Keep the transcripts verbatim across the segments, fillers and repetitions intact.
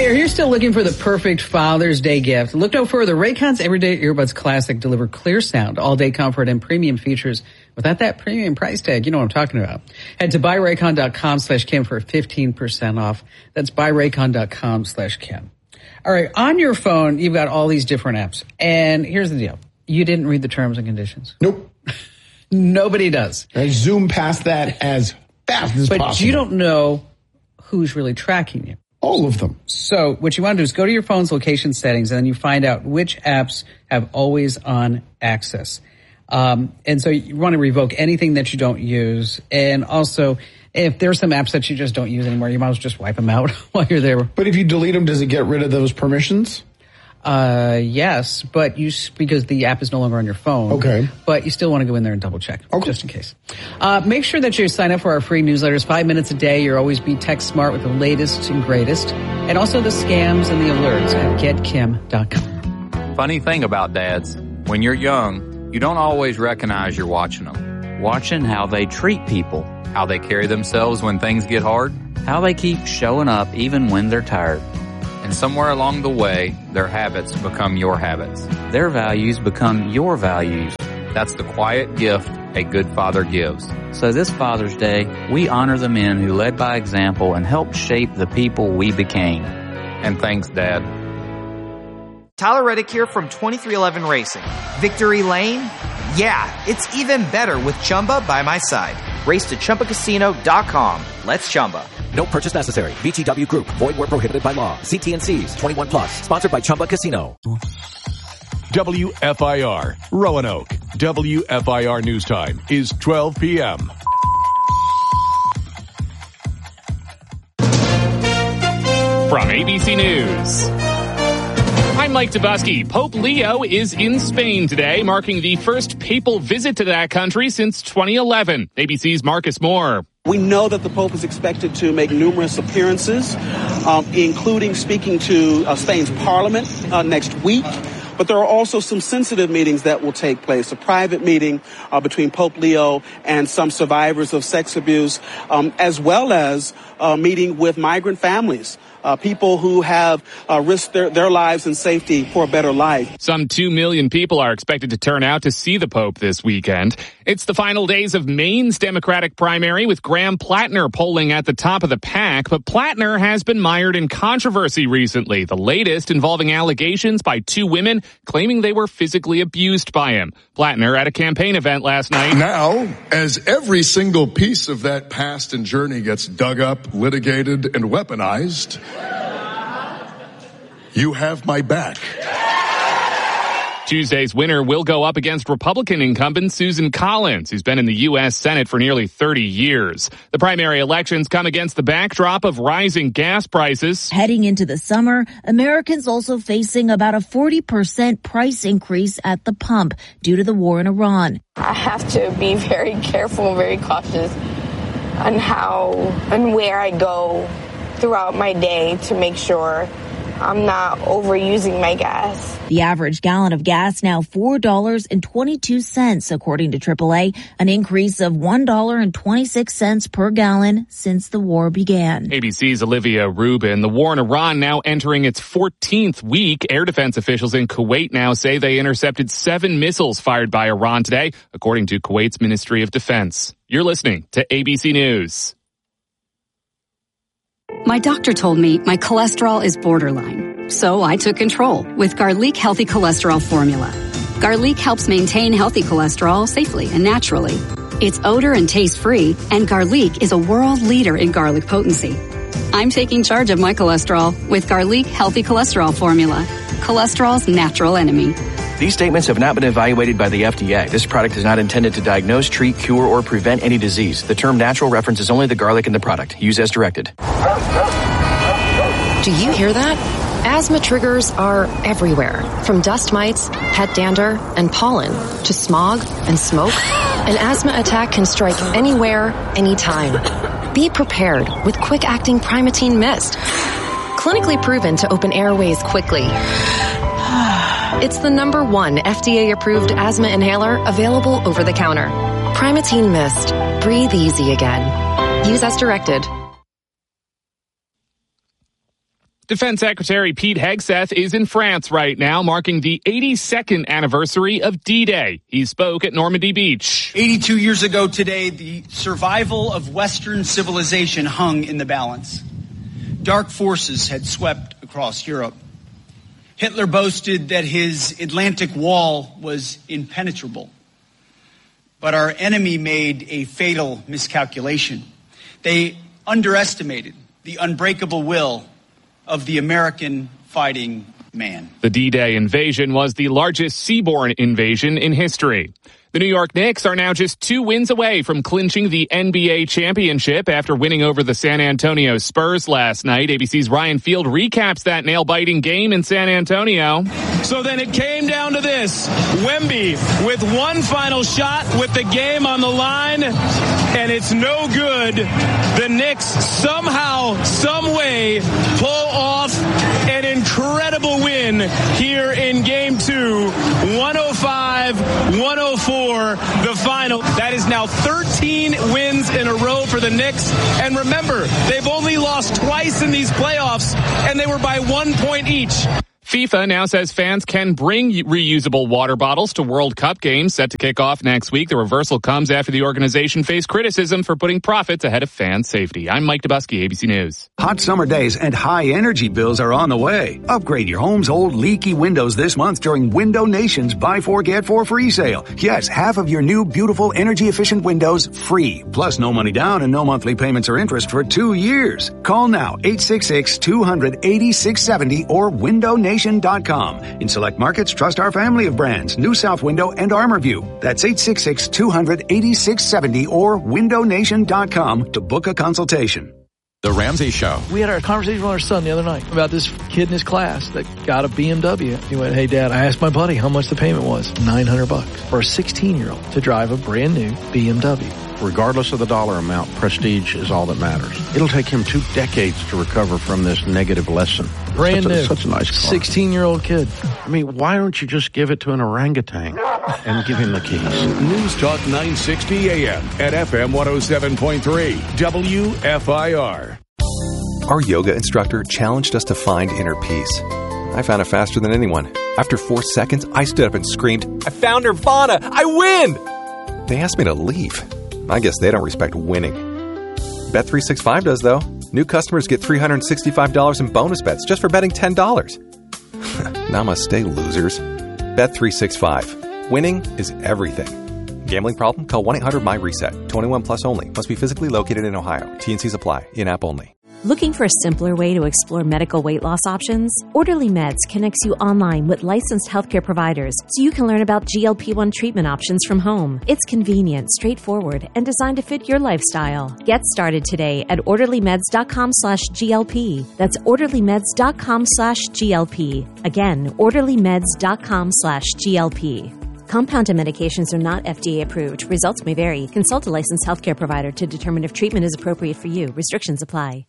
Hey, are you still looking for the perfect Father's Day gift? Look no further. Raycon's Everyday Earbuds Classic deliver clear sound, all-day comfort, and premium features without that premium price tag. You know what I'm talking about. Head to buyraycon.com slash Kim for fifteen percent off. That's buyraycon.com slash Kim. All right, on your phone, you've got all these different apps. And here's the deal. You didn't read the terms and conditions. Nope. Nobody does. I zoom past that as fast as but possible. But you don't know who's really tracking you. All of them. So what you want to do is go to your phone's location settings, and then you find out which apps have always on access. Um, and so you want to revoke anything that you don't use. And also, if there's some apps that you just don't use anymore, you might as well just wipe them out while you're there. But if you delete them, does it get rid of those permissions? Uh, yes, but you, because the app is no longer on your phone. Okay. But you still want to go in there and double check. Okay. Just in case. Uh, make sure that you sign up for our free newsletters. Five minutes a day. You'll always be tech smart with the latest and greatest. And also the scams and the alerts at get kim dot com. Funny thing about dads, when you're young, you don't always recognize you're watching them. Watching how they treat people. How they carry themselves when things get hard. How they keep showing up even when they're tired. And somewhere along the way, their habits become your habits. Their values become your values. That's the quiet gift a good father gives. So this Father's Day, we honor the men who led by example and helped shape the people we became. And thanks, Dad. Tyler Reddick here from twenty-three eleven Racing. Victory Lane? Yeah, it's even better with Chumba by my side. Race to Chumba Casino dot com. Let's Chumba. No purchase necessary. V G W Group. Void where prohibited by law. See T and C's. twenty-one plus. Sponsored by Chumba Casino. W F I R, Roanoke. W F I R News Time is twelve p.m. From A B C News, I'm Mike Dubusky. Pope Leo is in Spain today, marking the first papal visit to that country since twenty eleven. A B C's Marcus Moore. We know that the Pope is expected to make numerous appearances, um, including speaking to uh, Spain's parliament uh, next week. But there are also some sensitive meetings that will take place. A private meeting uh, between Pope Leo and some survivors of sex abuse, um, as well as a meeting with migrant families. Uh, people who have uh, risked their, their lives and safety for a better life. Some two million people are expected to turn out to see the Pope this weekend. It's the final days of Maine's Democratic primary with Graham Plattner polling at the top of the pack. But Plattner has been mired in controversy recently, the latest involving allegations by two women claiming they were physically abused by him. Plattner at a campaign event last night. Now, as every single piece of that past and journey gets dug up, litigated, and weaponized, you have my back. Tuesday's winner will go up against Republican incumbent Susan Collins, who's been in the U S Senate for nearly thirty years. The primary elections come against the backdrop of rising gas prices. Heading into the summer, Americans also facing about a forty percent price increase at the pump due to the war in Iran. I have to be very careful, very cautious on how and where I go throughout my day to make sure I'm not overusing my gas. The average gallon of gas now four dollars and twenty-two cents, according to triple A, an increase of one dollar and twenty-six cents per gallon since the war began. A B C's Olivia Rubin. The war in Iran now entering its fourteenth week. Air defense officials in Kuwait now say they intercepted seven missiles fired by Iran today, according to Kuwait's Ministry of Defense. You're listening to A B C News. My doctor told me my cholesterol is borderline, so I took control with Garlic Healthy Cholesterol Formula. Garlic helps maintain healthy cholesterol safely and naturally. It's odor and taste-free, and Garlic is a world leader in garlic potency. I'm taking charge of my cholesterol with Garlic Healthy Cholesterol Formula, cholesterol's natural enemy. These statements have not been evaluated by the F D A. This product is not intended to diagnose, treat, cure, or prevent any disease. The term natural references only the garlic in the product. Use as directed. Do you hear that? Asthma triggers are everywhere, from dust mites, pet dander, and pollen, to smog and smoke. An asthma attack can strike anywhere, anytime. Be prepared with quick-acting Primatene Mist. Clinically proven to open airways quickly. It's the number one F D A-approved asthma inhaler available over the counter. Primatene Mist. Breathe easy again. Use as directed. Defense Secretary Pete Hegseth is in France right now, marking the eighty-second anniversary of D-Day. He spoke at Normandy Beach. eighty-two years ago today, the survival of Western civilization hung in the balance. Dark forces had swept across Europe. Hitler boasted that his Atlantic Wall was impenetrable. But our enemy made a fatal miscalculation. They underestimated the unbreakable will of the American fighting man. The D-Day invasion was the largest seaborne invasion in history. The New York Knicks are now just two wins away from clinching the N B A championship after winning over the San Antonio Spurs last night. A B C's Ryan Field recaps that nail-biting game in San Antonio. So then it came down to this. Wemby with one final shot with the game on the line, and it's no good. The Knicks somehow, some way, pull off an incredible win here in game two. one oh five one oh four, the final. That is now thirteen wins in a row for the Knicks. And remember, they've only lost twice in these playoffs, and they were by one point each. FIFA now says fans can bring reusable water bottles to World Cup games set to kick off next week. The reversal comes after the organization faced criticism for putting profits ahead of fan safety. I'm Mike Dubusky, A B C News. Hot summer days and high energy bills are on the way. Upgrade your home's old leaky windows this month during Window Nation's Buy Four, Get Four free sale. Yes, half of your new beautiful energy efficient windows free. Plus no money down and no monthly payments or interest for two years. Call now, eight six six, two hundred, eighty-six seventy or window nation dot com. In select markets, trust our family of brands, New South Window and ArmorView. That's eight six six, two hundred, eighty-six seventy or window nation dot com to book a consultation. The Ramsey Show. We had a conversation with our son the other night about this kid in his class that got a B M W. He went, "Hey Dad, I asked my buddy how much the payment was. nine hundred bucks for a sixteen year old to drive a brand new B M W. Regardless of the dollar amount, prestige is all that matters. It'll take him two decades to recover from this negative lesson. Brand such a, new. Such a nice car. sixteen year old kid. I mean, why don't you just give it to an orangutan and give him the keys? News Talk nine sixty A M at F M one oh seven point three W F I R. Our yoga instructor challenged us to find inner peace. I found it faster than anyone. After four seconds, I stood up and screamed, "I found Nirvana! I win!" They asked me to leave. I guess they don't respect winning. Bet three sixty-five does, though. New customers get three hundred sixty-five dollars in bonus bets just for betting ten dollars. Namaste, losers. Bet three sixty-five. Winning is everything. Gambling problem? Call one eight hundred M Y reset. twenty-one plus only. Must be physically located in Ohio. T N Cs apply. In-app only. Looking for a simpler way to explore medical weight loss options? Orderly Meds connects you online with licensed healthcare providers so you can learn about G L P one treatment options from home. It's convenient, straightforward, and designed to fit your lifestyle. Get started today at orderlymeds.com slash GLP. That's orderlymeds.com slash GLP. Again, orderlymeds.com slash GLP. Compounded medications are not F D A approved. Results may vary. Consult a licensed healthcare provider to determine if treatment is appropriate for you. Restrictions apply.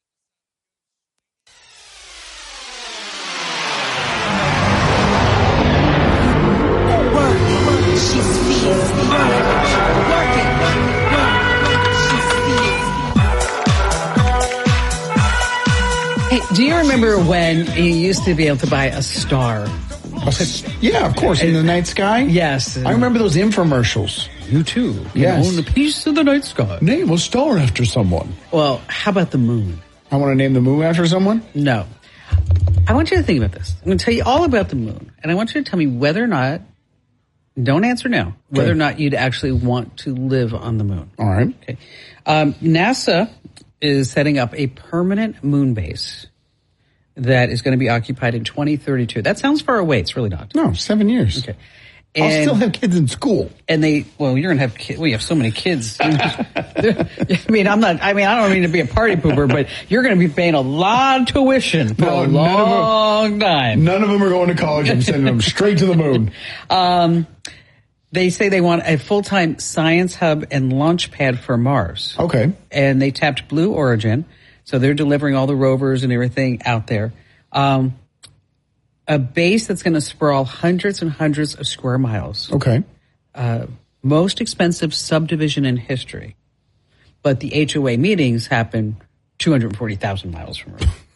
Hey, do you remember when you used to be able to buy a star? Yeah, of course, in the night sky. Yes. I remember those infomercials. You too. Yes. You own a piece of the night sky. Name a star after someone. Well, how about the moon? I want to name the moon after someone? No. I want you to think about this. I'm going to tell you all about the moon, and I want you to tell me whether or not, don't answer now, whether Okay. or not you'd actually want to live on the moon. All right. Okay. Um, NASA is setting up a permanent moon base that is going to be occupied in twenty thirty-two. That sounds far away. It's really not. No, seven years. Okay. I'll still have kids in school. And they, well, you're going to have kids. We have so many kids. I mean, I'm not, I mean, I don't mean to be a party pooper, but you're going to be paying a lot of tuition for No, a none of them- long time. None of them are going to college. I'm sending them straight to the moon. Um, they say they want a full-time science hub and launch pad for Mars. Okay. And they tapped Blue Origin. So they're delivering all the rovers and everything out there. Um, a base that's going to sprawl hundreds and hundreds of square miles. Okay. Uh, most expensive subdivision in history. But the H O A meetings happen two hundred forty thousand miles from Earth.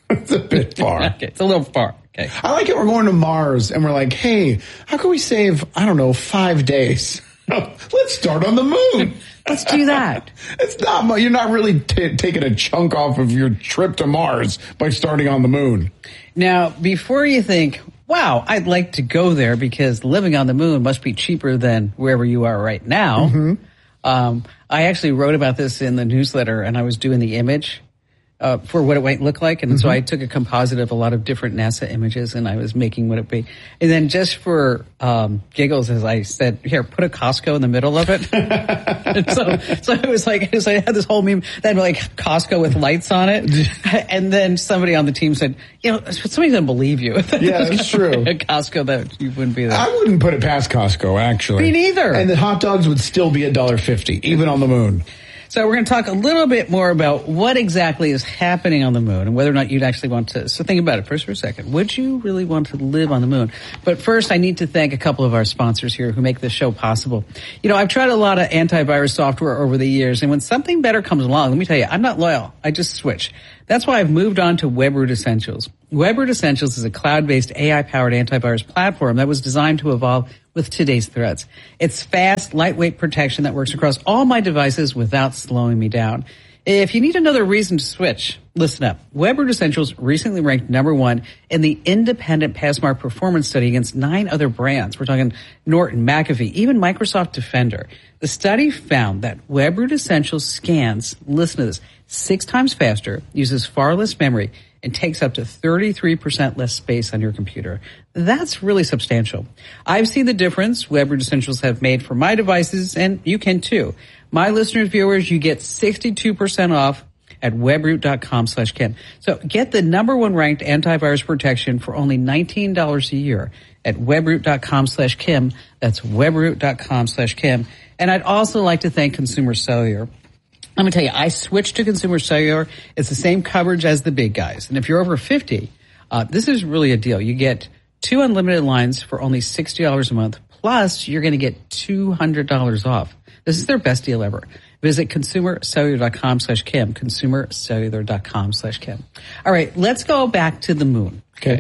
It's a bit far. Okay, it's a little far. Okay. I like it. We're going to Mars, and we're like, hey, how can we save, I don't know, five days? Let's start on the moon. Let's do that. It's not much. You're not really t- taking a chunk off of your trip to Mars by starting on the moon. Now, before you think, wow, I'd like to go there because living on the moon must be cheaper than wherever you are right now. Mm-hmm. Um, I actually wrote about this in the newsletter, and I was doing the image uh, for what it might look like. And mm-hmm. so I took a composite of a lot of different NASA images, and I was making what it be. And then just for um, giggles, as I said, here, put a Costco in the middle of it. And so, so it was like, it was, I had this whole meme, then like Costco with lights on it. And then somebody on the team said, you know, somebody's going to believe you. Yeah, that's true. A Costco that you wouldn't be there. I wouldn't put it past Costco, actually. Me neither. And the hot dogs would still be one dollar fifty, even on the moon. So we're going to talk a little bit more about what exactly is happening on the moon and whether or not you'd actually want to. So think about it first for a second. Would you really want to live on the moon? But first, I need to thank a couple of our sponsors here who make this show possible. You know, I've tried a lot of antivirus software over the years, and when something better comes along, let me tell you, I'm not loyal. I just switch. That's why I've moved on to WebRoot Essentials. WebRoot Essentials is a cloud-based A I-powered antivirus platform that was designed to evolve with today's threats. It's fast, lightweight protection that works across all my devices without slowing me down. If you need another reason to switch, listen up. WebRoot Essentials recently ranked number one in the independent Passmark performance study against nine other brands. We're talking Norton, McAfee, even Microsoft Defender. The study found that WebRoot Essentials scans, listen to this, six times faster, uses far less memory, and takes up to thirty-three percent less space on your computer. That's really substantial. I've seen the difference WebRoot Essentials have made for my devices, and you can too. My listeners, viewers, you get sixty-two percent off at webroot.com slash Kim. So get the number one ranked antivirus protection for only nineteen dollars a year at webroot.com slash Kim. That's webroot.com slash Kim. And I'd also like to thank Consumer Cellular. Let me tell you, I switched to Consumer Cellular. It's the same coverage as the big guys. And if you're over fifty, uh, this is really a deal. You get two unlimited lines for only sixty dollars a month. Plus, you're going to get two hundred dollars off. This is their best deal ever. Visit consumercellular.com slash Kim, consumercellular.com slash Kim. All right, let's go back to the moon. Okay.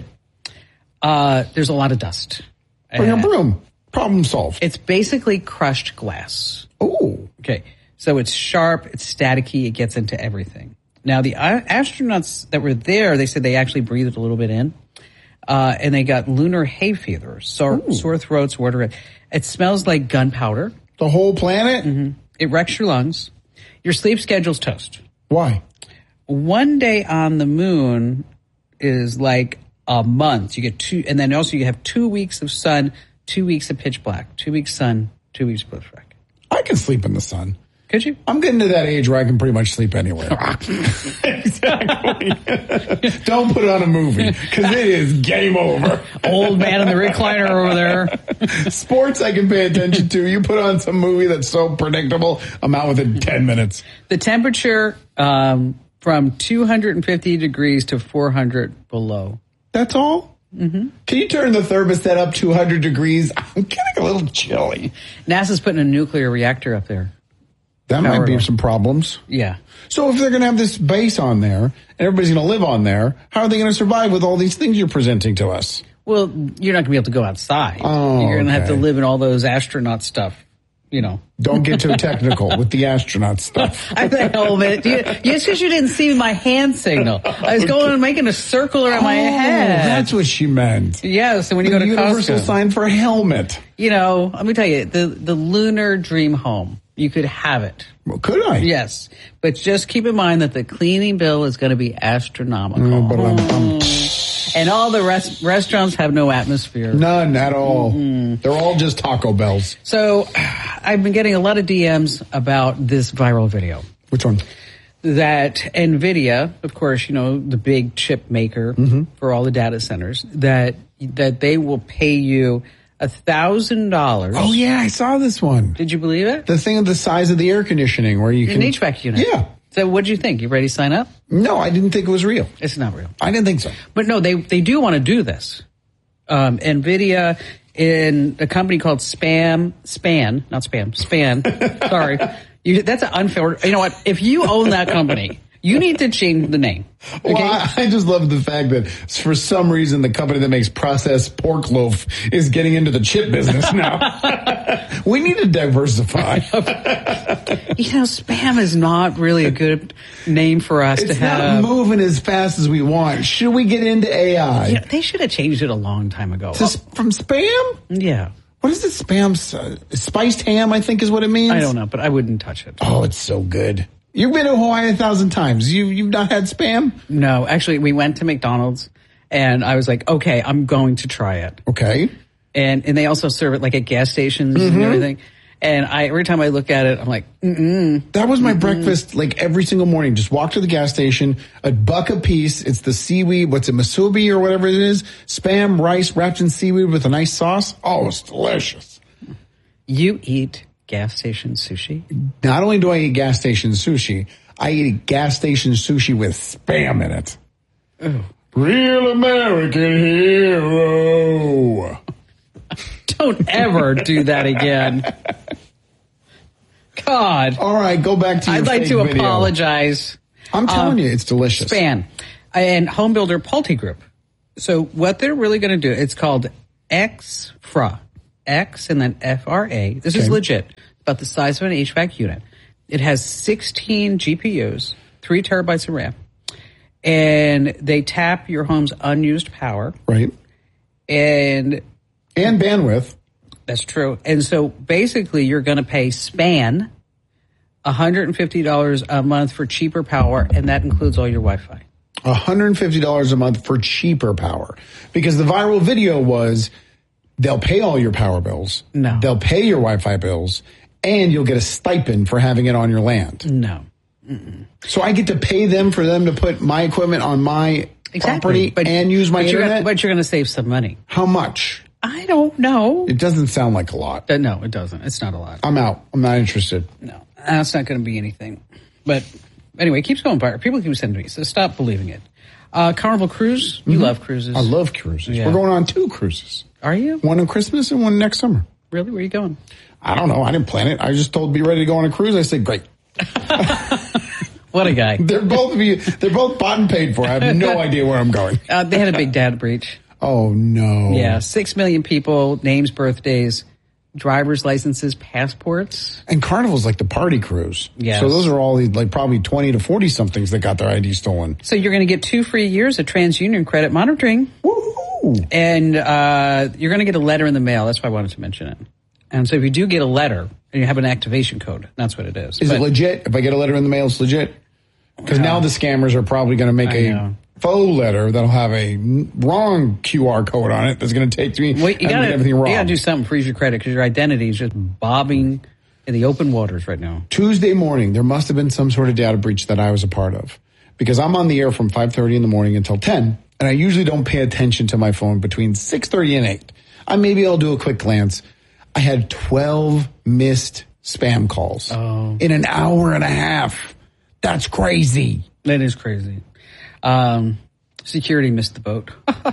Uh, there's a lot of dust. Bring a broom. Problem solved. It's basically crushed glass. Oh. Okay. So it's sharp, it's staticky, it gets into everything. Now, the astronauts that were there, they said they actually breathed a little bit in, uh, and they got lunar hay fever, sore, sore throats, water. It smells like gunpowder. The whole planet? Mm-hmm. It wrecks your lungs. Your sleep schedule's toast. Why? One day on the moon is like a month. You get two, and then also you have two weeks of sun, two weeks of pitch black, two weeks sun, two weeks pitch black. I can sleep in the sun. Could you? I'm getting to that age where I can pretty much sleep anywhere. Exactly. Don't put it on a movie, because it is game over. Old man in the recliner over there. Sports I can pay attention to. You put on some movie that's so predictable, I'm out within ten minutes. The temperature um, from two hundred fifty degrees to four hundred below. That's all? Mm-hmm. Can you turn the thermostat up two hundred degrees? I'm getting a little chilly. NASA's putting a nuclear reactor up there. That might be some problems. Yeah. So if they're going to have this base on there, and everybody's going to live on there, how are they going to survive with all these things you're presenting to us? Well, you're not going to be able to go outside. Oh, you're going to okay. have to live in all those astronaut stuff, you know. Don't get too technical with the astronaut stuff. I think a little bit. You, just because you didn't see my hand signal. I was going and making a circle around oh, my head. That's what she meant. Yeah, so when you the go to universal Costco, sign for a helmet. You know, let me tell you, the, the lunar dream home, you could have it. Well, could I? Yes. But just keep in mind that the cleaning bill is going to be astronomical. Mm, but I'm, I'm... And all the rest, restaurants have no atmosphere. None at all. Mm-hmm. They're all just Taco Bells. So I've been getting a lot of D Ms about this viral video. Which one? That NVIDIA, of course, you know, the big chip maker mm-hmm. for all the data centers, that that they will pay you a thousand dollars. Oh yeah, I saw this one. Did you believe it? The thing of the size of the air conditioning where you An can... H V A C unit. Yeah. So what did you think? You ready to sign up? No, I didn't think it was real. It's not real. I didn't think so. But no, they they do want to do this. Um, NVIDIA in a company called Spam, Span, not Spam, Span. Sorry. You, that's an unfair. You know what? If you own that company, You need to change the name. Okay? Well, I, I just love the fact that for some reason the company that makes processed pork loaf is getting into the chip business now. We need to diversify. You know, Spam is not really a good name for us it's to have. It's not moving as fast as we want. Should we get into A I? Yeah, they should have changed it a long time ago. To, from Spam? Yeah. What is it? Spam? Uh, spiced ham, I think is what it means. I don't know, but I wouldn't touch it. Oh, it's so good. You've been to Hawaii a thousand times. You, you've not had Spam? No, actually, we went to McDonald's, and I was like, okay, I'm going to try it. Okay. And and they also serve it like at gas stations mm-hmm. and everything. And I every time I look at it, I'm like, mm-mm. That was my mm-mm. breakfast, like every single morning. Just walk to the gas station, a buck a piece. It's the seaweed, what's it, musubi or whatever it is. Spam, rice wrapped in seaweed with a nice sauce. Oh, it's delicious. You eat gas station sushi? Not only do I eat gas station sushi, I eat gas station sushi with Spam in it. Ooh. Real American hero. Don't ever do that again. God. All right, go back to your I'd like fake to video. apologize. I'm telling um, you, it's delicious. Spam and home builder Pulte Group. So what they're really going to do, it's called X F R A. X and then F R A. This okay. is legit. About the size of an H V A C unit. It has sixteen G P Us, three terabytes of RAM, and they tap your home's unused power. Right. And and bandwidth. That's true. And so basically you're going to pay Span one hundred fifty dollars a month for cheaper power, and that includes all your Wi-Fi. one hundred fifty dollars a month for cheaper power. Because the viral video was they'll pay all your power bills. No. They'll pay your Wi-Fi bills, and you'll get a stipend for having it on your land. No. Mm-mm. So I get to pay them for them to put my equipment on my exactly. property but, and use my but internet? You're gonna, but you're going to save some money. How much? I don't know. It doesn't sound like a lot. Uh, no, it doesn't. It's not a lot. I'm out. I'm not interested. No, that's not going to be anything. But anyway, it keeps going by. People keep sending me, so stop believing it. Uh, Carnival Cruise. You mm-hmm. love cruises. I love cruises. Yeah. We're going on two cruises. Are you? One on Christmas and one next summer. Really? Where are you going? I don't know. I didn't plan it. I just told be ready to go on a cruise. I said, great. What a guy. They're both they're both bought and paid for. I have no idea where I'm going. Uh, they had a big data breach. Oh, no. Yeah, six million people, names, birthdays, driver's licenses, passports. And Carnival's like the party cruise. Yes. So those are all the, like probably twenty to forty somethings that got their I D stolen. So you're going to get two free years of TransUnion credit monitoring. Woohoo! And uh, you're going to get a letter in the mail. That's why I wanted to mention it. And so if you do get a letter and you have an activation code, that's what it is. Is but, it legit? If I get a letter in the mail, it's legit? Because now the scammers are probably going to make I a know. faux letter that'll have a wrong Q R code on it that's going to take me Wait, you and gotta, get everything wrong. You got to do something to freeze your credit because your identity is just bobbing in the open waters right now. Tuesday morning, there must have been some sort of data breach that I was a part of because I'm on the air from five thirty in the morning until ten, and I usually don't pay attention to my phone between six thirty and eight. I maybe I'll do a quick glance. I had twelve missed spam calls oh. in an hour and a half. That's crazy. That is crazy. Um, security missed the boat.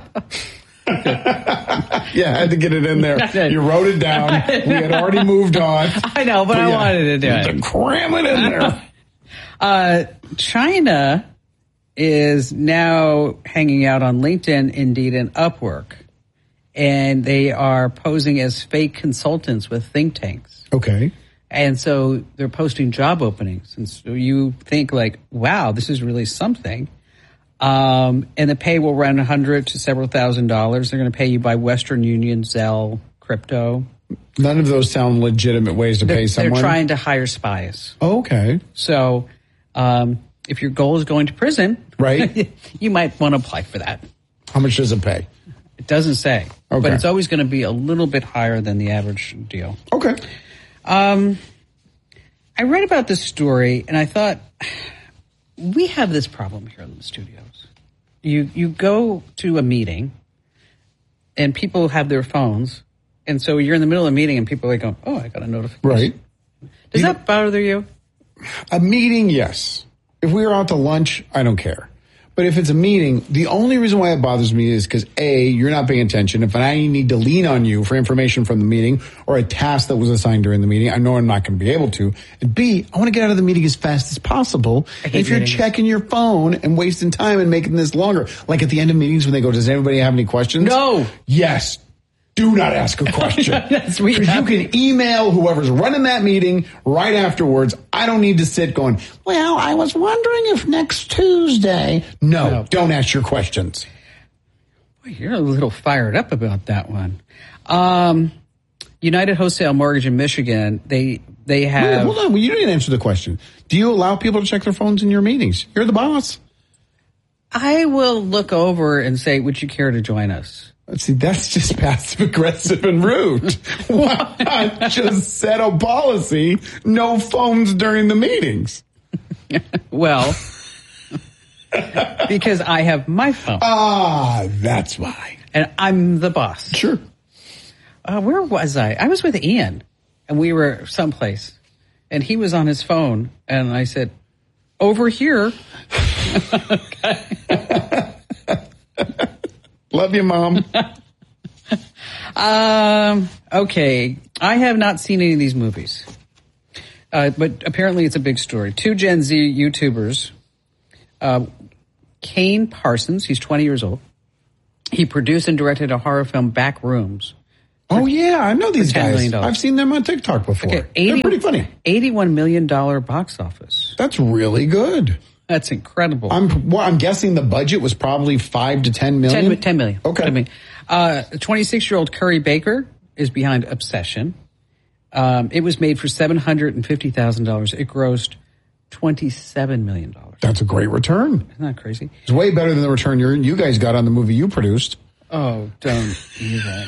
Yeah, I had to get it in there. You wrote it down. We had already moved on. I know, but, but I yeah, wanted to do it. To cram it in there. Uh, China is now hanging out on LinkedIn, Indeed, and Upwork. And they are posing as fake consultants with think tanks. Okay. And so they're posting job openings. And so you think like, wow, this is really something. Um, and the pay will run a hundred to several thousand dollars. They're going to pay you by Western Union, Zelle, crypto. None of those sound legitimate ways to they're, pay someone. They're trying to hire spies. Oh, okay. So um, if your goal is going to prison, right, you might want to apply for that. How much does it pay? It doesn't say. Okay. But it's always going to be a little bit higher than the average deal. Okay. Um, I read about this story and I thought, we have this problem here in the studios. You you go to a meeting and people have their phones, and so you're in the middle of a meeting and people are like, oh, I got a notification. Right. Does you that know, bother you? A meeting, yes. If we were out to lunch, I don't care. But if it's a meeting, the only reason why it bothers me is because, A, you're not paying attention. If I need to lean on you for information from the meeting or a task that was assigned during the meeting, I know I'm not going to be able to. And B, I want to get out of the meeting as fast as possible. If you're meetings. checking your phone and wasting time and making this longer, like at the end of meetings when they go, does anybody have any questions? No. Yes. Do not ask a question. Yes, we Because you can email whoever's running that meeting right afterwards. I don't need to sit going, well, I was wondering if next Tuesday. No, No. don't ask your questions. Boy, you're a little fired up about that one. Um, United Wholesale Mortgage in Michigan, they they have... Wait, hold on. Well, you didn't answer the question. Do you allow people to check their phones in your meetings? You're the boss. I will look over and say, would you care to join us? See, that's just passive aggressive and rude. Why not just set a policy, no phones during the meetings? Well, because I have my phone. Ah, that's why. And I'm the boss. Sure. Uh, where was I? I was with Ian, and we were someplace, and he was on his phone, and I said, over here. Okay. Love you, Mom. um, okay. I have not seen any of these movies. Uh, but apparently it's a big story. Two Gen Z YouTubers, uh, Kane Parsons, he's twenty years old. He produced and directed a horror film, Backrooms. Oh, yeah, I know these ten million guys. dollars. I've seen them on TikTok before. Okay, eighty, They're pretty funny. eighty-one million dollars box office. That's really good. That's incredible. I'm well, I'm guessing the budget was probably five to ten million. ten, ten million. Okay. I mean, uh, twenty-six-year-old Curry Baker is behind Obsession. Um, it was made for seven hundred fifty thousand dollars. It grossed twenty-seven million dollars. That's a great return. Isn't that crazy? It's way better than the return you you guys got on the movie you produced. Oh, don't even.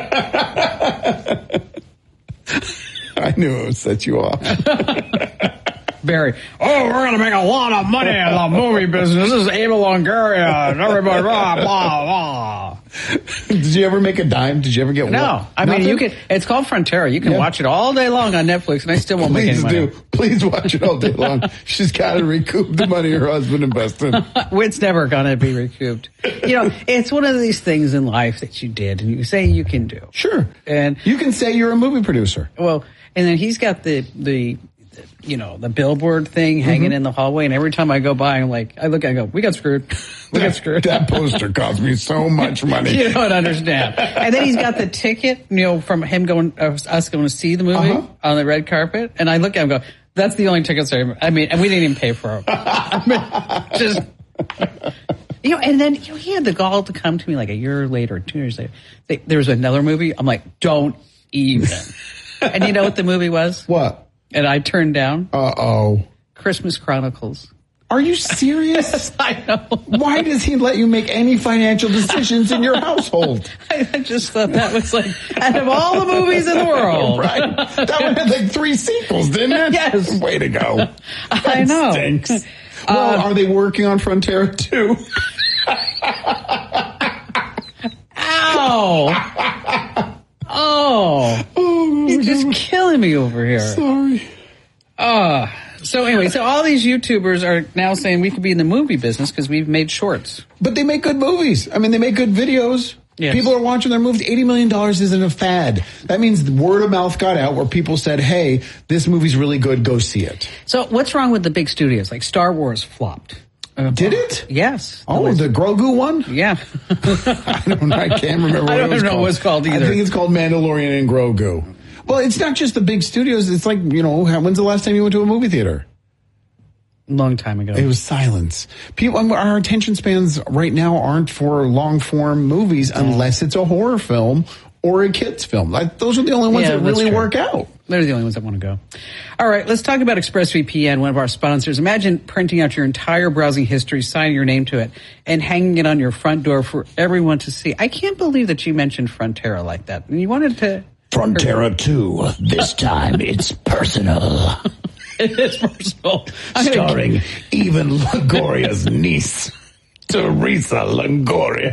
I knew it would set you off. Barry, oh, we're going to make a lot of money in the movie business. This is Ava Longoria and everybody, blah, blah, blah. Did you ever make a dime? Did you ever get No. one? I Nothing? mean, you can, it's called Frontera. You can Yeah. watch it all day long on Netflix, and I still won't make any Please money. do. Please watch it all day long. She's got to recoup the money her husband invested. It's never going to be recouped. You know, it's one of these things in life that you did and you say you can do. Sure. And you can say you're a movie producer. Well, and then he's got the, the, you know, the billboard thing hanging Mhm. in the hallway, and every time I go by, I'm like, I look, I go, we got screwed. We got screwed. That poster cost me so much money. You don't understand. And then he's got the ticket, you know, from him going, uh, us going to see the movie Uh-huh. on the red carpet, and I look at him and go, that's the only tickets I, I mean, and we didn't even pay for them. I mean, just, you know, and then, you know, he had the gall to come to me like a year later, two years later. They, there was another movie. I'm like, don't even. And you know what the movie was? What? And I turned down. Uh-oh. Christmas Chronicles. Are you serious? I know. Why does he let you make any financial decisions in your household? I just thought that was like, out of all the movies in the world. Right. That one had like three sequels, didn't it? Yes. Way to go. I know. Stinks. Well, Um, are they working on Frontera too? Ow! Oh. Oh, You're just killing me over here. Sorry. Uh, so anyway, so all these YouTubers are now saying we could be in the movie business because we've made shorts. But they make good movies. I mean, they make good videos. Yes. People are watching their movies. eighty million dollars isn't a fad. That means the word of mouth got out where people said, hey, this movie's really good. Go see it. So what's wrong with the big studios? Like Star Wars flopped. Uh, Did it? Yes. Oh, was, the Grogu one? Yeah. I don't know. I can't remember what I don't it was know called. what it's called either. I think it's called Mandalorian and Grogu. Well, it's not just the big studios. It's like, you know, how, when's the last time you went to a movie theater? Long time ago. It was silence. People, our attention spans right now aren't for long form movies unless it's a horror film or a kids film. Like, those are the only ones Yeah, that that's really true. work out. They're the only ones that want to go. All right, let's talk about ExpressVPN, one of our sponsors. Imagine printing out your entire browsing history, signing your name to it, and hanging it on your front door for everyone to see. I can't believe that you mentioned Frontera like that. And you wanted to... Frontera two. This time it's personal. It is personal. Starring Even Longoria's niece, Teresa Longoria.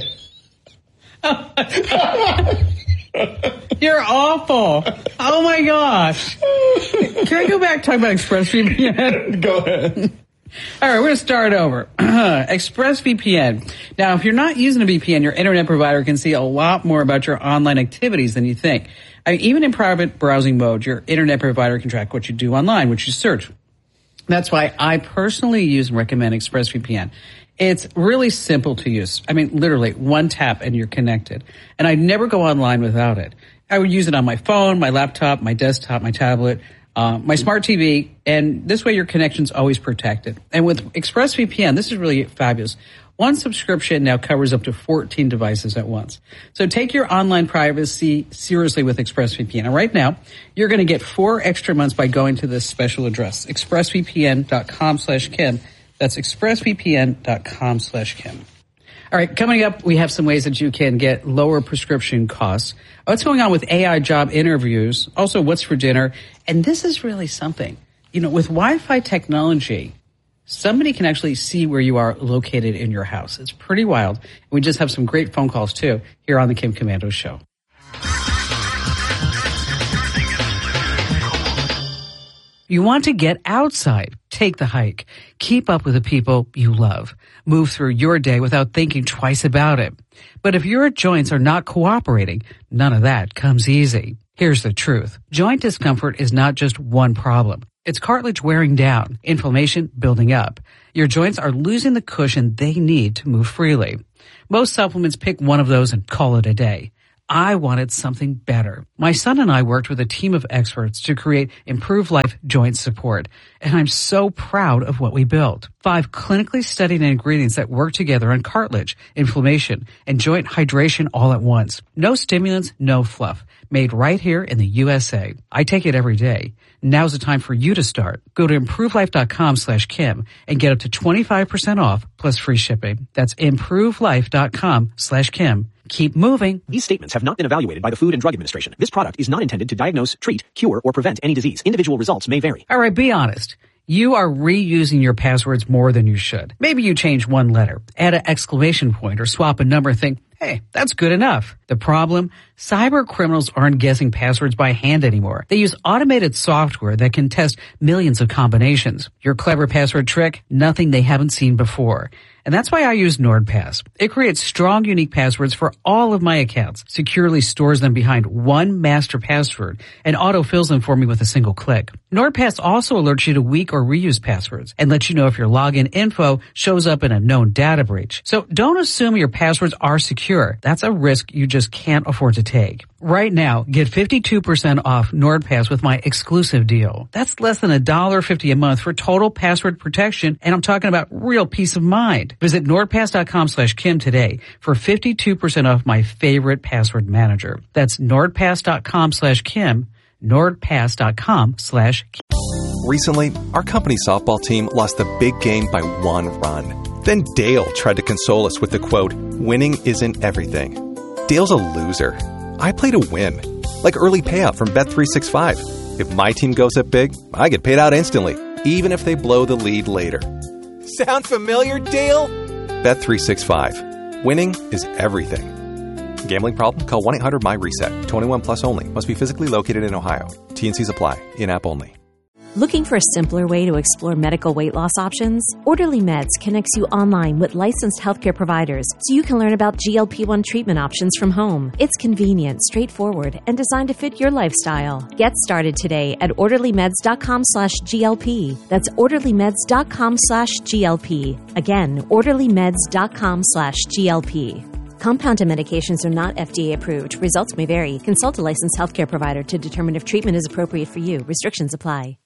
You're awful. Oh my gosh. Can I go back and talk about ExpressVPN? Go ahead. All right, we're going to start over. ExpressVPN. Now, if you're not using a V P N, your internet provider can see a lot more about your online activities than you think. I mean, even in private browsing mode, your internet provider can track what you do online, what you search. That's why I personally use and recommend ExpressVPN. It's really simple to use. I mean, literally one tap and you're connected. And I never go online without it. I would use it on my phone, my laptop, my desktop, my tablet, uh, my smart T V, and this way your connection's always protected. And with ExpressVPN, this is really fabulous. One subscription now covers up to fourteen devices at once. So take your online privacy seriously with ExpressVPN. And right now, you're going to get four extra months by going to this special address, expressvpn.com slash Kim. That's expressvpn.com slash Kim. All right, coming up, we have some ways that you can get lower prescription costs. What's going on with A I job interviews? Also, what's for dinner? And this is really something. You know, with Wi-Fi technology, somebody can actually see where you are located in your house. It's pretty wild. We just have some great phone calls, too, here on the Kim Komando Show. You want to get outside. Take the hike. Keep up with the people you love. Move through your day without thinking twice about it. But if your joints are not cooperating, none of that comes easy. Here's the truth. Joint discomfort is not just one problem. It's cartilage wearing down, inflammation building up. Your joints are losing the cushion they need to move freely. Most supplements pick one of those and call it a day. I wanted something better. My son and I worked with a team of experts to create Improve Life Joint Support, and I'm so proud of what we built. Five clinically studied ingredients that work together on cartilage, inflammation, and joint hydration all at once. No stimulants, no fluff. Made right here in the U S A. I take it every day. Now's the time for you to start. Go to improvelife.com slash Kim and get up to twenty-five percent off plus free shipping. That's improvelife.com slash Kim. Keep moving. These statements have not been evaluated by the Food and Drug Administration. This product is not intended to diagnose, treat, cure, or prevent any disease. Individual results may vary. All right, be honest. You are reusing your passwords more than you should. Maybe you change one letter, add an exclamation point, or swap a number and think, hey, that's good enough. The problem? Cyber criminals aren't guessing passwords by hand anymore. They use automated software that can test millions of combinations. Your clever password trick? Nothing they haven't seen before. And that's why I use NordPass. It creates strong, unique passwords for all of my accounts, securely stores them behind one master password, and autofills them for me with a single click. NordPass also alerts you to weak or reused passwords and lets you know if your login info shows up in a known data breach. So don't assume your passwords are secure. That's a risk you just can't afford to take. Right now, get fifty-two percent off NordPass with my exclusive deal. That's less than one dollar fifty a month for total password protection, and I'm talking about real peace of mind. Visit nordpass.com slash Kim today for fifty-two percent off my favorite password manager. That's nordpass.com slash Kim, nordpass.com slash Kim. Recently, our company softball team lost the big game by one run. Then Dale tried to console us with the quote, "Winning isn't everything." Dale's a loser. I play to win. Like early payout from Bet three sixty-five. If my team goes up big, I get paid out instantly, even if they blow the lead later. Sound familiar, Dale? Bet three sixty-five. Winning is everything. Gambling problem? Call one eight hundred M Y reset. twenty-one plus only. Must be physically located in Ohio. T N Cs apply. In-app only. Looking for a simpler way to explore medical weight loss options? Orderly Meds connects you online with licensed healthcare providers so you can learn about G L P one treatment options from home. It's convenient, straightforward, and designed to fit your lifestyle. Get started today at orderlymeds.com slash GLP. That's orderlymeds.com slash GLP. Again, orderlymeds.com slash GLP. Compounded medications are not F D A approved. Results may vary. Consult a licensed healthcare provider to determine if treatment is appropriate for you. Restrictions apply.